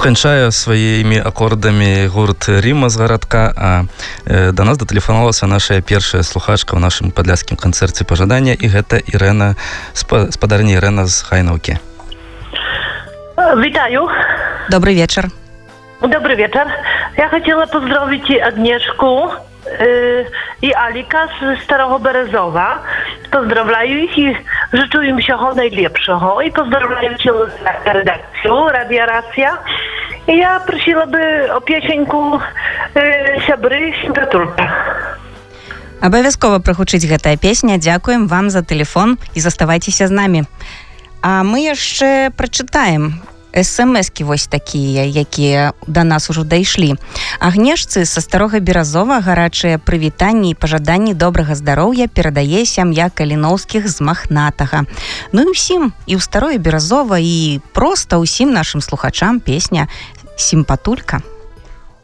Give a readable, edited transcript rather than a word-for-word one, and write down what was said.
Канчае сваімі акордамі гурт Ріма з гарадка, а да нас датэлефанавалася наша першая слухачка ў нашым падляшскім канцэрце пажадання, і гэта Ірена, спадарня Ірена з Хайнаўкі. Вітаю. Добрый вечер. Добрый вечер. Я хотела поздравить и Агнешку, и Алика з Старого Березова. Поздравляю их и życzę im всього najlepszego. I pozdrawiam cię redakcję, Radia Racja. I ja prosiła by o pieśńku Сябры Сімпатулька. Абавязкова прагучыць гэтая песня. Дзякуем вам за тэлефон і заставайцеся з намі. А мы яшчэ прачытаем смс-кі вось такія, якія да нас ужо дайшлі. Агнешцы са Старога Беразова гарачыя прывітанні і пажаданні добрага здароўя перадае сям'я Каліноўскіх з Махнатага. Ну і ўсім, і ў Старое Беразова, і проста ўсім нашым слухачам песня «Сімпатулька».